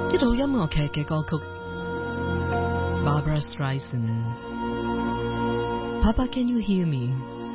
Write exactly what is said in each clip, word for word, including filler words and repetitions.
一套音樂劇嘅歌曲 Barbra Streisand Papa Can You Hear Me。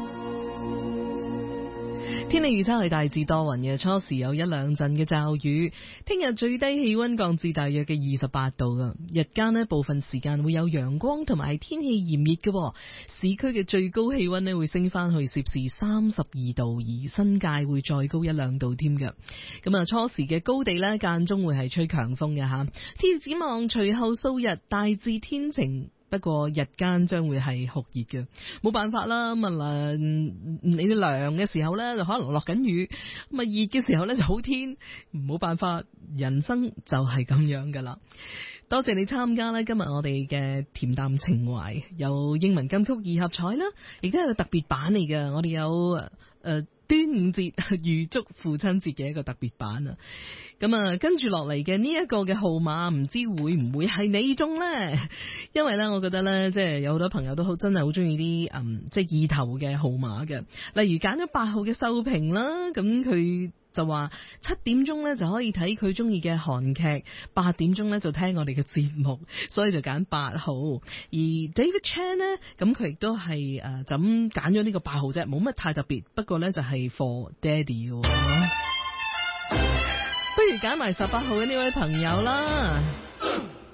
天氣預測係大致多雲嘅，初時有一兩陣嘅驟雨。聽日最低氣溫降至大約嘅二十八度噶，日間呢部分時間會有陽光同埋天氣炎熱嘅。市區嘅最高氣溫呢會升翻去攝氏三十二度，而新界會再高一兩度添嘅。咁啊，初時嘅高地呢間中會係吹強風嘅吓。天氣展望隨後數日大致天晴。不過日間將會係酷熱嘅，冇辦法啦。咁啊，你涼嘅時候呢，就可能落緊雨；咁啊，熱嘅時候呢，就好天，冇辦法。人生就係咁樣噶啦。多謝你參加呢今日我哋嘅恬淡情懷，有英文金曲二合彩啦，亦都係個特別版嚟嘅。我哋有誒。呃端午節預祝父親節嘅一個特別版啊！咁啊，跟住落嚟嘅呢一個嘅號碼，唔知會唔會係你中呢？因為呢，我覺得呢，即係有好多朋友都好真係好中意啲嗯，即係意頭嘅號碼嘅。例如揀咗八號嘅秀萍啦，咁佢就話七點鐘呢就可以睇佢中意嘅韓劇，八點鐘呢就聽我哋嘅節目，所以就揀八號。而 David Chan 呢，咁佢亦都係誒就咁揀咗呢個八號啫，冇乜太特別。不過呢，就係 for Daddy 嘅，不如揀埋十八號嘅呢位朋友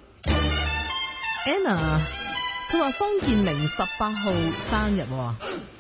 啦。Anna，佢話方健玲十八號生日。